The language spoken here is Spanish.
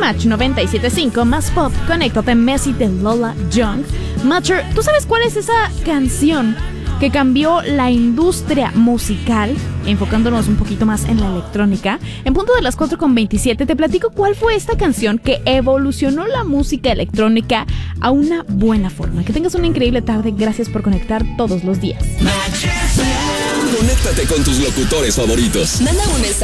Match 97.5, más pop, conéctate, Messi de Lola Young. Matcher, ¿tú sabes cuál es esa canción que cambió la industria musical, enfocándonos un poquito más en la electrónica? En punto de las 4:27 te platico cuál fue esta canción que evolucionó la música electrónica a una buena forma. Que tengas una increíble tarde, gracias por conectar todos los días. Conéctate con tus locutores favoritos. Manda un mensaje